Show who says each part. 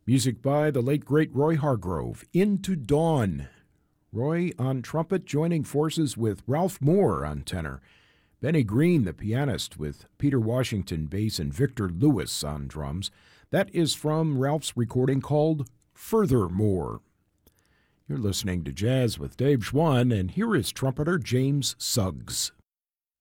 Speaker 1: Music by the late great Roy Hargrove, Into Dawn. Roy on trumpet joining forces with Ralph Moore on tenor. Benny Green, the pianist, with Peter Washington bass and Victor Lewis on drums. That is from Ralph's recording called Furthermore. You're listening to Jazz with Dave Schwann, and here is trumpeter James Suggs.